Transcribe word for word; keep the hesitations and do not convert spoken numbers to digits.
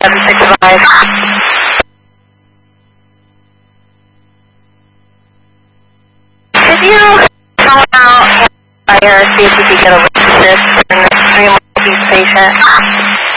seven six five. Could you somehow fire, see if you could get a witness in this three month patient?